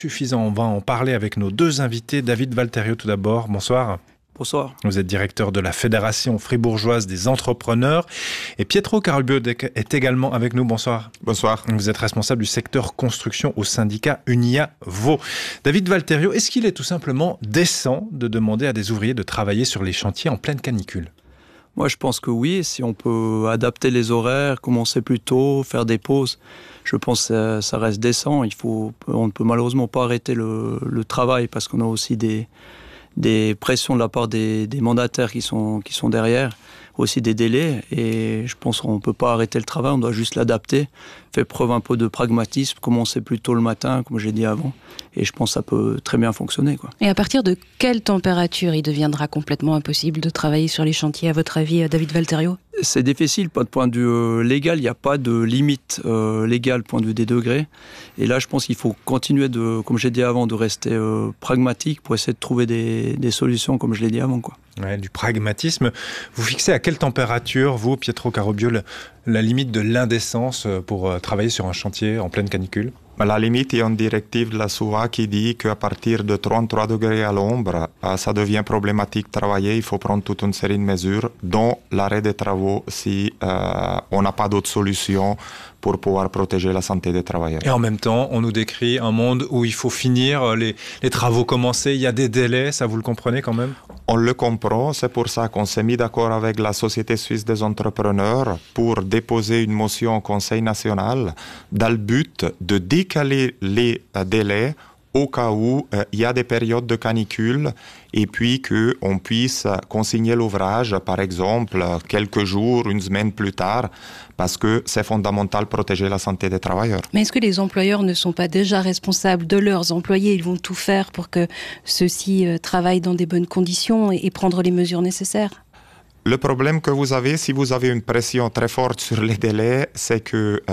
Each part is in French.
Suffisant, on va en parler avec nos deux invités. David Valterio tout d'abord, bonsoir. Bonsoir. Vous êtes directeur de la Fédération fribourgeoise des entrepreneurs. Et Pietro Carubio est également avec nous, bonsoir. Bonsoir. Vous êtes responsable du secteur construction au syndicat Unia Vaud. David Valterio, est-ce qu'il est tout simplement décent de demander à des ouvriers de travailler sur les chantiers en pleine canicule ? Moi, je pense que oui. Si on peut adapter les horaires, commencer plus tôt, faire des pauses, je pense que ça reste décent. On ne peut malheureusement pas arrêter le travail parce qu'on a aussi des pressions de la part des mandataires qui sont derrière, aussi des délais. Et je pense qu'on ne peut pas arrêter le travail, on doit juste l'adapter, faire preuve un peu de pragmatisme, commencer plus tôt le matin, comme j'ai dit avant. Et je pense que ça peut très bien fonctionner, quoi. Et à partir de quelle température il deviendra complètement impossible de travailler sur les chantiers, à votre avis, David Valterio ? C'est difficile, pas de point de vue légal, il n'y a pas de limite légale, point de vue des degrés. Et là, je pense qu'il faut continuer, comme j'ai dit avant, de rester pragmatique pour essayer de trouver des solutions, comme je l'ai dit avant, quoi. Ouais, du pragmatisme. Vous fixez à quelle température, vous, Pietro Carubio, la limite de l'indécence pour travailler sur un chantier en pleine canicule ? La limite, il y a une directive de la SUA qui dit qu'à partir de 33 degrés à l'ombre, ça devient problématique de travailler. Il faut prendre toute une série de mesures, dont l'arrêt des travaux si on n'a pas d'autre solution pour pouvoir protéger la santé des travailleurs. Et en même temps, on nous décrit un monde où il faut finir les travaux commencés. Il y a des délais, ça vous le comprenez quand même ? On le comprend, c'est pour ça qu'on s'est mis d'accord avec la Société suisse des entrepreneurs pour déposer une motion au Conseil national dans le but de décaler les délais au cas où il y a des périodes de canicule et puis qu'on puisse consigner l'ouvrage, par exemple, quelques jours, une semaine plus tard, parce que c'est fondamental de protéger la santé des travailleurs. Mais est-ce que les employeurs ne sont pas déjà responsables de leurs employés ? Ils vont tout faire pour que ceux-ci travaillent dans des bonnes conditions et prendre les mesures nécessaires ? Le problème que vous avez, si vous avez une pression très forte sur les délais, c'est que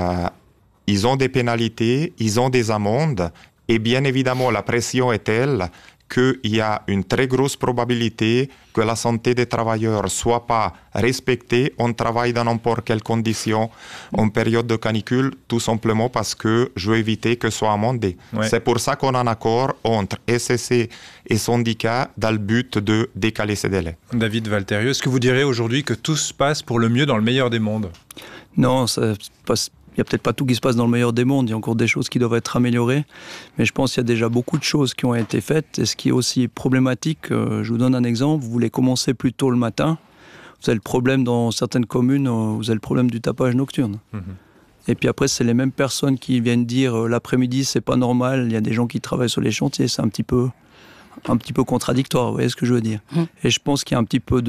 ils ont des pénalités, ils ont des amendes, et bien évidemment, la pression est telle qu'il y a une très grosse probabilité que la santé des travailleurs ne soit pas respectée. On travaille dans n'importe quelles conditions en période de canicule, tout simplement parce que je veux éviter que ce soit amendé. Ouais. C'est pour ça qu'on a un accord entre SCC et syndicats dans le but de décaler ces délais. David Valterio, est-ce que vous direz aujourd'hui que tout se passe pour le mieux dans le meilleur des mondes ? Non, ça passe. Il n'y a peut-être pas tout qui se passe dans le meilleur des mondes, il y a encore des choses qui doivent être améliorées, mais je pense qu'il y a déjà beaucoup de choses qui ont été faites. Et ce qui est aussi problématique, je vous donne un exemple, vous voulez commencer plus tôt le matin, vous avez le problème dans certaines communes, vous avez le problème du tapage nocturne. Et puis après, c'est les mêmes personnes qui viennent dire l'après-midi, c'est pas normal, il y a des gens qui travaillent sur les chantiers, c'est un petit peu contradictoire, vous voyez ce que je veux dire. Et je pense qu'il y a un petit peu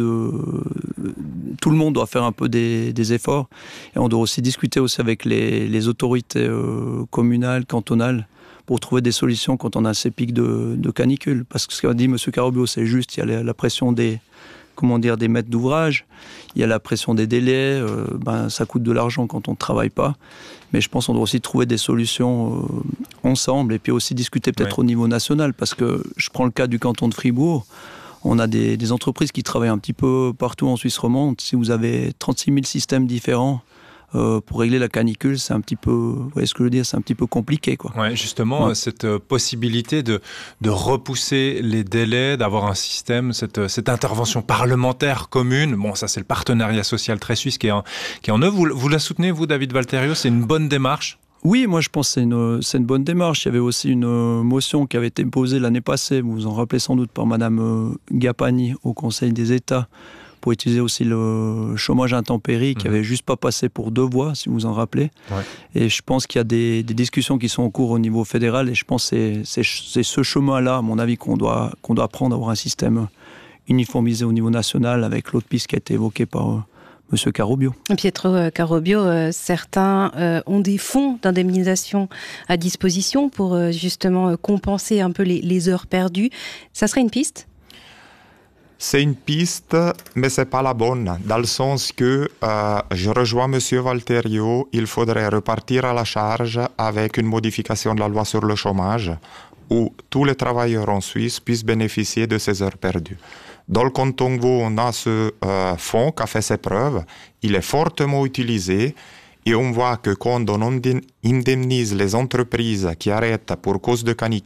tout le monde doit faire un peu des efforts, et on doit aussi discuter aussi avec les autorités communales, cantonales, pour trouver des solutions quand on a ces pics de canicule. Parce que ce qu'a dit M. Carubio, c'est juste, il y a la pression des maîtres d'ouvrage, il y a la pression des délais, ça coûte de l'argent quand on ne travaille pas. Mais je pense qu'on doit aussi trouver des solutions ensemble et puis aussi discuter peut-être au niveau national, parce que je prends le cas du canton de Fribourg, on a des entreprises qui travaillent un petit peu partout en Suisse romande. Si vous avez 36 000 systèmes différents, pour régler la canicule, c'est un petit peu, vous voyez ce que je veux dire, c'est un petit peu compliqué, quoi. Ouais, justement, cette possibilité de repousser les délais, d'avoir un système, cette intervention parlementaire commune, bon, ça c'est le partenariat social très suisse qui est en œuvre. Vous la soutenez, vous, David Valterio ? C'est une bonne démarche ? Oui, moi je pense que c'est une bonne démarche. Il y avait aussi une motion qui avait été posée l'année passée, vous vous en rappelez sans doute, par Madame Gapani au Conseil des États, pour utiliser aussi le chômage intempérie qui avait juste pas passé pour 2 voix, si vous vous en rappelez. Ouais. Et je pense qu'il y a des discussions qui sont en cours au niveau fédéral, et je pense que c'est ce chemin-là, à mon avis, qu'on doit prendre, avoir un système uniformisé au niveau national, avec l'autre piste qui a été évoquée par M. Carubio. Pietro Carubio, certains ont des fonds d'indemnisation à disposition pour justement compenser un peu les heures perdues. Ça serait une piste ? C'est une piste, mais ce n'est pas la bonne, dans le sens que je rejoins M. Valterio, il faudrait repartir à la charge avec une modification de la loi sur le chômage, où tous les travailleurs en Suisse puissent bénéficier de ces heures perdues. Dans le canton de Vaud, on a ce fonds qui a fait ses preuves, il est fortement utilisé, Et on voit que quand on indemnise les entreprises qui arrêtent pour cause de canicule,